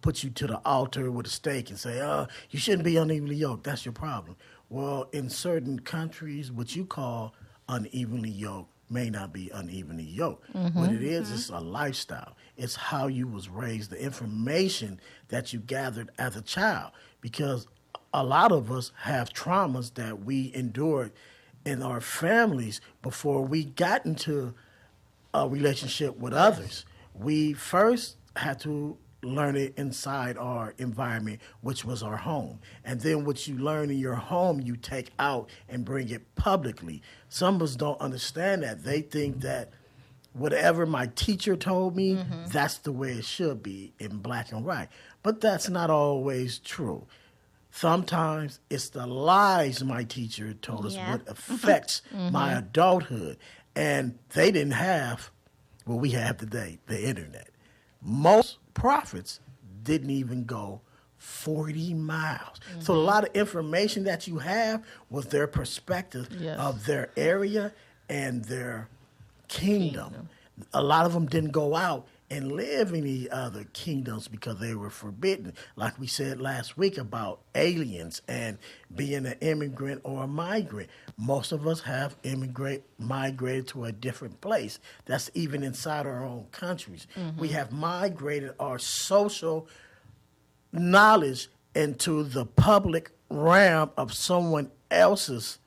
put you to the altar with a stake and say, you shouldn't be unevenly yoked. That's your problem. Well, in certain countries, what you call unevenly yoked may not be unevenly yoked. What it is, it's a lifestyle. It's how you was raised, the information that you gathered as a child. Because a lot of us have traumas that we endured in our families before we got into a relationship with others. We first had to learn it inside our environment, which was our home. And then what you learn in your home, you take out and bring it publicly. Some of us don't understand that. They think that whatever my teacher told me, that's the way it should be in black and white. But that's not always true. Sometimes it's the lies my teacher told us what affects my adulthood. And they didn't have what we have today, the internet. Most prophets didn't even go 40 miles. So a lot of information that you have was their perspective of their area and their kingdom. A lot of them didn't go out and live in the other kingdoms because they were forbidden. Like we said last week about aliens and being an immigrant or a migrant. Most of us have migrated to a different place. That's even inside our own countries. We have migrated our social knowledge into the public realm of someone else's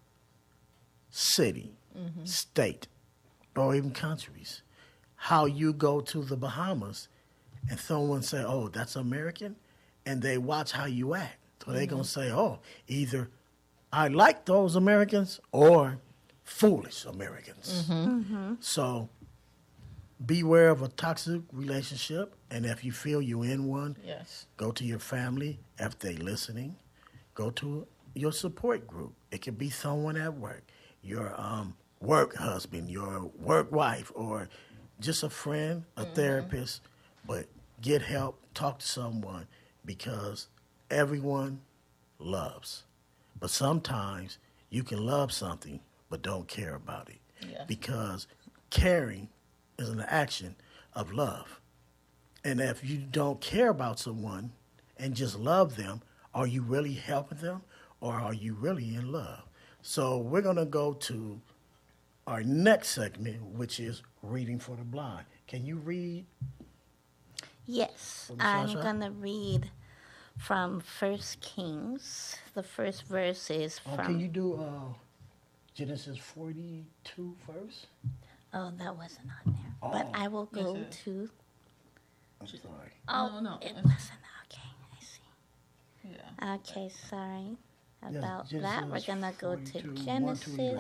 city, state, or even countries. How you go to the Bahamas and someone say, oh, that's American, and they watch how you act. So they're going to say, oh, either I like those Americans or foolish Americans. So beware of a toxic relationship, and if you feel you're in one, go to your family if they're listening. Go to your support group. It could be someone at work, your work husband, your work wife, or just a friend, a therapist, but get help, talk to someone, because everyone loves. But sometimes you can love something but don't care about it. Because caring is an action of love. And if you don't care about someone and just love them, are you really helping them or are you really in love? So we're going to go to our next segment, which is Reading for the Blind. Can you read? Yes, I'm going to read from 1 Kings. The first verse is from... Can you do Genesis 42 first? Oh, that wasn't on there. But I will go to... I'm sorry. Oh, no. It wasn't. Okay, I see. Yeah. Okay, sorry about that. We're going to go to Genesis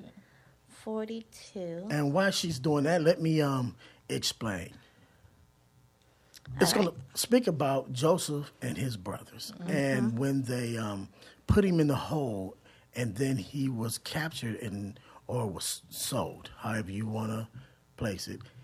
42. And while she's doing that, let me explain. It's going to speak about Joseph and his brothers. And when they put him in the hole, and then he was captured or was sold, however you want to place it.